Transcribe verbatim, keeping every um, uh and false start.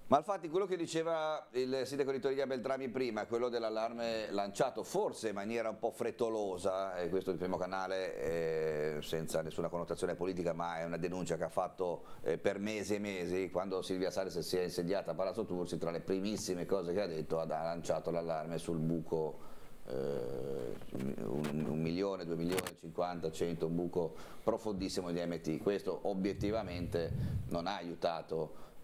Ma infatti quello che diceva il sindaco di Toriglia Beltrami prima, quello dell'allarme lanciato forse in maniera un po' frettolosa, e questo è il primo canale eh, senza nessuna connotazione politica, ma è una denuncia che ha fatto eh, per mesi e mesi, quando Silvia Sares si è insediata a Palazzo Tursi, tra le primissime cose che ha detto ha lanciato l'allarme sul buco. Uh, un, un milione, due milioni, cinquanta, cento, un buco profondissimo di M T. Questo obiettivamente non ha aiutato